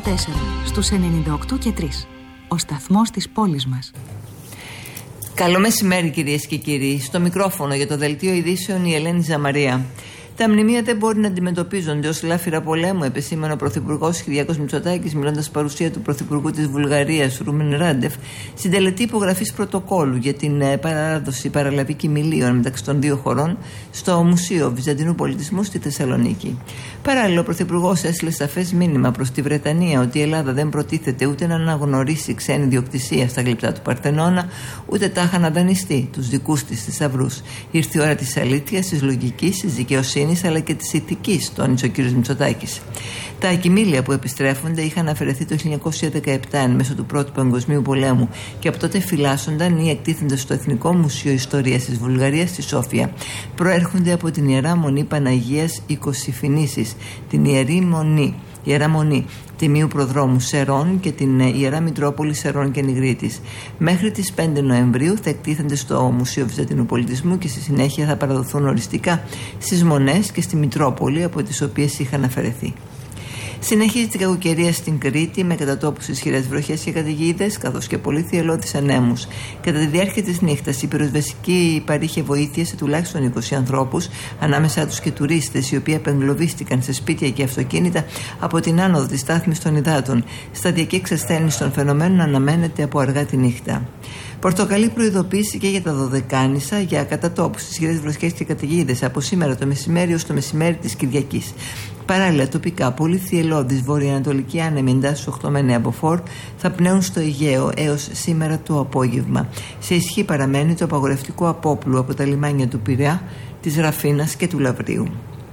στους 98 και 3. Ο σταθμός της πόλης μας. Καλό μεσημέρι κυρίες και κύριοι. Στο μικρόφωνο για το Δελτίο Ειδήσεων η Ελένη Ζαμαρία. Τα μνημεία δεν μπορεί να αντιμετωπίζονται ως λάφυρα πολέμου, επεσήμανε ο Πρωθυπουργός Κυριάκος Μητσοτάκης, μιλώντας παρουσία του Πρωθυπουργού της Βουλγαρίας, Ρούμεν Ράντεφ, στην τελετή υπογραφής πρωτοκόλου για την παράδοση παραλαβή κοιμηλίων μεταξύ των δύο χωρών στο Μουσείο Βυζαντινού Πολιτισμού στη Θεσσαλονίκη. Παράλληλα, ο Πρωθυπουργός έστειλε σαφές μήνυμα προς τη Βρετανία ότι η Ελλάδα δεν προτίθεται ούτε να αναγνωρίσει ξένη ιδιοκτησία στα γλυπτά του Παρθενώνα, ούτε τάχα να δανειστεί τους δικούς της θησαυρούς. Ήρθε η ώρα της αλήθειας, της λογικής, της δικαιοσύνης αλλά και της ηθικής, τόνισε ο κ. Μητσοτάκης. Τα κοιμήλια που επιστρέφονται είχαν αφαιρεθεί το 1917 εν μέσω του Πρώτου Παγκοσμίου Πολέμου και από τότε φυλάσσονταν ή εκτίθενται στο Εθνικό Μουσείο Ιστορίας της Βουλγαρίας στη Σόφια. Προέρχονται από την Ιερά Μονή Παναγίας Οικοσυφηνήσης, την Ιερά Μονή Τιμίου Προδρόμου Σερών και την Ιερά Μητρόπολη Σερών και Νιγρίτης. Μέχρι τις 5 Νοεμβρίου θα εκτίθενται στο Μουσείο Βυζαντινού Πολιτισμού και στη συνέχεια θα παραδοθούν οριστικά στις Μονές και στη Μητρόπολη από τις οποίες είχαν αφαιρεθεί. Συνεχίζει την κακοκαιρία στην Κρήτη με κατά τόπους ισχυρές βροχές και καταιγίδες, καθώς και πολύ θυελλώδεις ανέμους. Κατά τη διάρκεια της νύχτας, η πυροσβεστική παρήχε βοήθεια σε τουλάχιστον 20 ανθρώπους, ανάμεσά τους και τουρίστες, οι οποίοι απεγκλωβίστηκαν σε σπίτια και αυτοκίνητα από την άνοδο της στάθμης των υδάτων. Σταδιακή εξασθένιση των φαινομένων αναμένεται από αργά τη νύχτα. Πορτοκαλί προειδοποίηση και για τα Δωδεκάνησα για κατά τόπους ισχυρές βροχές και καταιγίδες από σήμερα το μεσημέρι ως το μεσημέρι της Κυριακής. Παράλληλα, τοπικά πολύ θυελλώδεις βορειοανατολικοί άνεμοι εντάσεις 8 με 9 μποφόρ θα πνέουν στο Αιγαίο έως σήμερα το απόγευμα. Σε ισχύ παραμένει το απαγορευτικό απόπλου από τα λιμάνια του Πειραιά, της Ραφίνας και του Λαβρίου.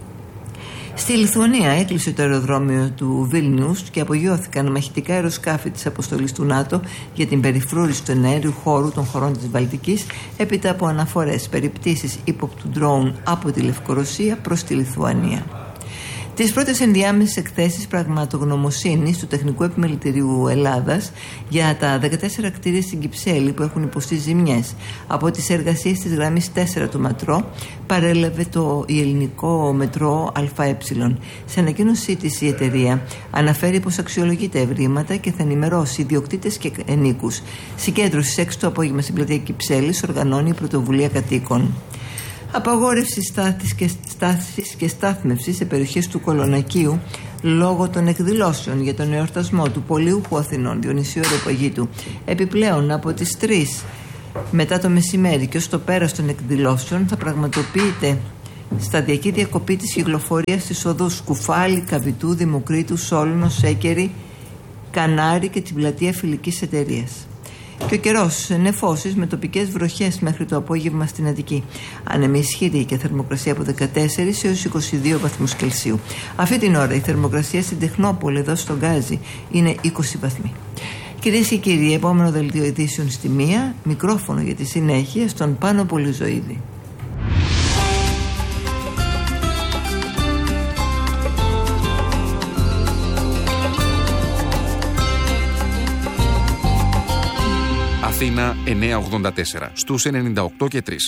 Στη Λιθουανία έκλεισε το αεροδρόμιο του Βίλνιους και απογειώθηκαν μαχητικά αεροσκάφη της αποστολής του ΝΑΤΟ για την περιφρούρηση του εναέριου χώρου των χωρών της Βαλτικής έπειτα από αναφορές περιπτήσεις ύποπτου ντρόουν από τη Λευκορωσία προς τη Λιθουανία. Τις πρώτες ενδιάμεσες εκθέσεις πραγματογνωμοσύνης του Τεχνικού Επιμελητηρίου Ελλάδας για τα 14 κτίρια στην Κυψέλη που έχουν υποστεί ζημιές από τις εργασίες της γραμμής 4 του μετρό παρέλαβε η ελληνικό μετρό ΑΕ. Σε ανακοίνωσή της η εταιρεία αναφέρει πως αξιολογεί τα ευρήματα και θα ενημερώσει ιδιοκτήτες και ενίκους. Συγκέντρωση 6 το απόγευμα στην πλατεία Κυψέλης οργανώνει η Πρωτοβουλία Κατοίκων. Απαγόρευση στάθησης και στάθμευσης σε περιοχές του Κολονακίου λόγω των εκδηλώσεων για τον εορτασμό του Πολιούχου Αθηνών Διονυσίου Αεροπαγήτου. Επιπλέον από τις 3 μετά το μεσημέρι και ως το πέρας των εκδηλώσεων θα πραγματοποιείται σταδιακή διακοπή της κυκλοφορίας στις οδούς Σκουφάλη, Καβιτού, Δημοκρίτου, Σόλωνο, Σέκερη, Κανάρη και την πλατεία Φιλικής Εταιρείας. Και ο καιρός νεφώσεις με τοπικές βροχές μέχρι το απόγευμα στην Αττική. Άνεμη ισχυρή και θερμοκρασία από 14 έως 22 βαθμούς Κελσίου. Αυτή την ώρα η θερμοκρασία στην Τεχνόπολη εδώ στον Γκάζι είναι 20 βαθμοί. Κυρίες και κύριοι, επόμενο δελτίο ειδήσεων στη 1, μικρόφωνο για τη συνέχεια στον Πάνο Πολυζωίδη. Αθήνα 984 στους 98 και 3.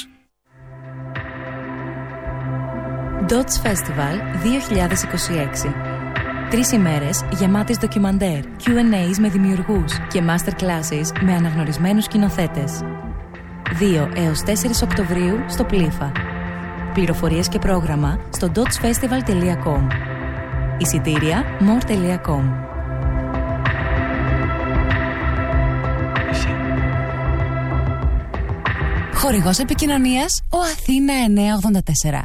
Dots Festival 2026. 3 ημέρες γεμάτες ντοκιμαντέρ, Q&As με δημιουργούς και masterclasses με αναγνωρισμένους σκηνοθέτες. 2 έως 4 Οκτωβρίου στο Πλήφα. Πληροφορίες και πρόγραμμα στο dotsfestival.com. Εισιτήρια more.com. Χορηγός επικοινωνίας ο Αθήνα 984.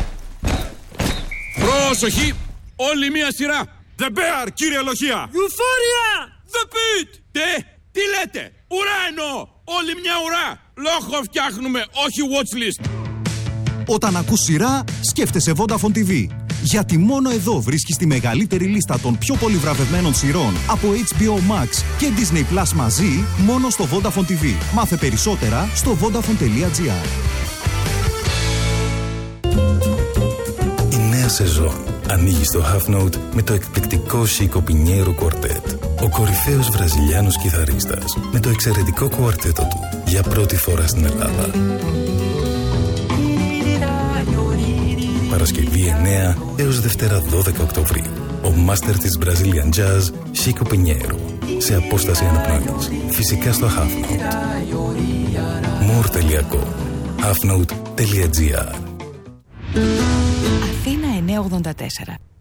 Πρόσοχη! Όλη μία σειρά! The Bear, κύριε Λοχεία! Euphoria! The Pit! Τι λέτε! Ουρά εννοώ! Όλη μια ουρά! Λόγο φτιάχνουμε, όχι watchlist! Όταν ακούς σειρά, σκέφτεσαι Vodafone TV. Γιατί μόνο εδώ βρίσκεις τη μεγαλύτερη λίστα των πιο πολύ βραβευμένων σειρών από HBO Max και Disney Plus μαζί, μόνο στο Vodafone TV. Μάθε περισσότερα στο vodafone.gr. Η νέα σεζόν ανοίγει στο Half Note με το εκπληκτικό Chico Pinheiro Quartet. Ο κορυφαίος βραζιλιάνος κιθαρίστας με το εξαιρετικό κουαρτέτο του για πρώτη φορά στην Ελλάδα. Παρασκευή 9 έως Δευτέρα 12 Οκτωβρίου. Ο μάστερ της Brazilian Jazz, Chico Pinheiro. Σε απόσταση αναπνοής. Φυσικά στο Half Note. More.com halfnote.gr. Αθήνα 984.